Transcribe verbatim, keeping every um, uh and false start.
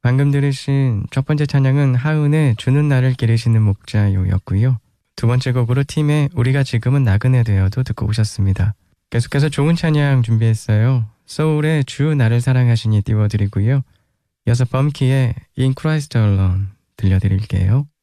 방금 들으신 첫 번째 찬양은 하은의 주는 나를 기르시는 목자요였고요. 두 번째 곡으로 팀의 우리가 지금은 나그네 되어도 듣고 오셨습니다. 계속해서 좋은 찬양 준비했어요. 소울의 주 나를 사랑하시니 띄워드리고요. 이어서 범키의 In Christ Alone 들려드릴게요.